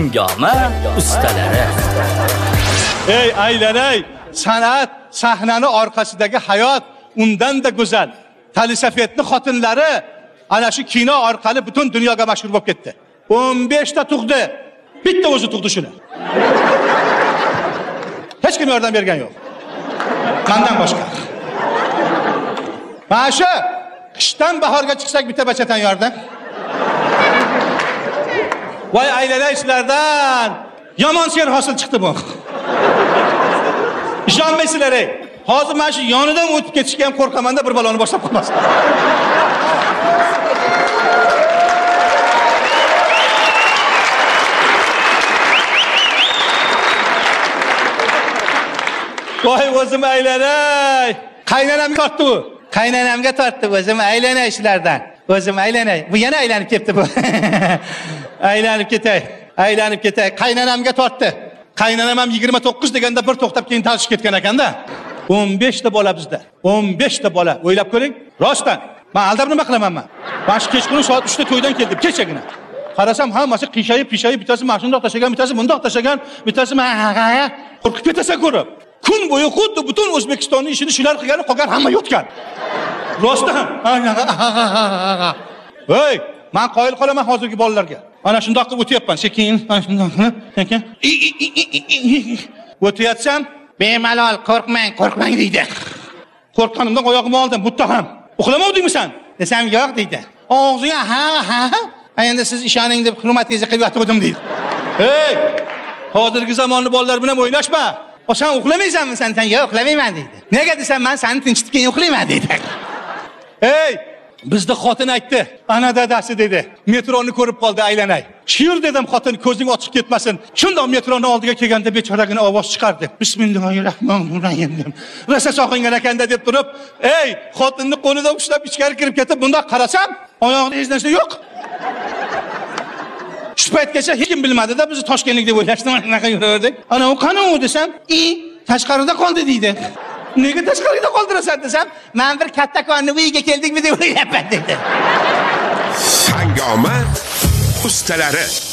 Hangoma ustalari. Ey aylanay, san'at sahnani orqasidagi hayot undan da go'zal. Talisafetning xotinlari ana shu kino orqali butun dunyoga mashhur bo'lib ketdi. 15 ta tug'di. Bitta o'zi tug'di shuni. Hech kim yordam bergan yo'q. Mendan boshqa. Mana shu qishdan bahorga chiqsak bitta bachatan yordam. Voy aylanaychilardan yomon ser hosil chiqdi bu. Ishonmaysizlar ey. Hozir men shu yonidan o'tib ketishga ham qo'rqaman-da bir baloni boshlab qo'ymasin. Voy o'zim aylanay. Qaynonamga tortdi bu. Qaynonamga tortdi o'zim aylanaychilardan. O'zim aylanay. Bu yana aylanib ketdi bu. Aylanib ketay. Aylanib ketay. Qaynonamga tortdi. Qaynonam ham 29 deganda bir to'xtab keyin talishib ketgan ekanda. 15 ta bola bizda. 15 ta bola. O'ylab ko'ring. Rostdan. Men aldab nima qilaman men? Men shu kechqurun soat 3 da to'ydan keldim, kechagina. Qarasam hammasi qiyshayib, bittasi mana shundoq tashagan, bittasi bundoq tashagan, bittasi qo'rqib ketasan ko'rib. Kun bo'yi xuddi butun O'zbekistonning ishini shular qilgan, qolgan hamma yotgan. Rostdan. Hey, men qoyil qolaman hozirgi bolalarga. Mana shundoq qilib o'tyapman, sekin, mana shundoq qilib, sekin. O'tyatsam, bemalol qo'rqmang deydi. Qo'rqqanimdan oyog'imni oldim, muttaham. Uxlamovdingmi sen? Desam, yo'q deydi. Og'ziga ha. Endi siz ishoning deb hurmatingizni qilib yotgandim deydi. Hey! Hozirgi zamonning bolalar bilan o'ynashma. O sen uxlamaysanmi sen? Yo'q, uxlamayman deydi. Nega desam, men seni tinchitib keyin uxlayman deydi. Hey! Bizda xotin aytdi. Ana dadasi dedi. Metroni ko'rib qoldi aylanay. Shir dedim xotin ko'zing ochib ketmasin. Shundoq metroni oldiga kelganda bechoragina ovoz chiqardi. Bismillahirrohmanirrohim. Rosa sog'ingan ekanda deb turib, ey, xotinni qo'lidan ushlab ichkari kirib ketib, bundoq qarasam, oyog'ida hech narsa yo'q. Shu paytgacha hech kim bilmadi-da, bizni Toshkentlik deb o'ylashdi, mana shunaqa yuraverdik. Ana u qani u desam, tashqarida qoldi deydi. Nega tashqarida qoldirasan desam, men bir kattakonni uyiga keldikmi deb o'ylayapman dedi. Hangoma ustalari.